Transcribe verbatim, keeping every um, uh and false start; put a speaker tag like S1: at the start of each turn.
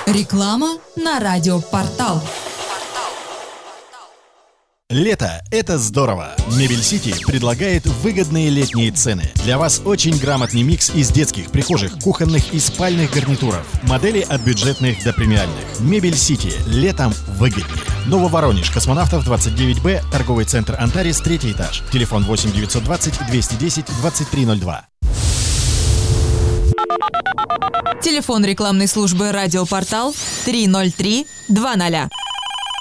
S1: Реклама на радиопортал.
S2: Лето – это здорово! Мебель Сити предлагает выгодные летние цены. Для вас очень грамотный микс из детских, прихожих, кухонных и спальных гарнитуров. Модели от бюджетных до премиальных. Мебель Сити. Летом выгоднее. Нововоронеж, Космонавтов, двадцать девять Б, торговый центр Антарес, третий этаж. Телефон восемь девятьсот двадцать двести десять двадцать три ноль два.
S1: Телефон рекламной службы «Радиопортал» три ноль три два ноль.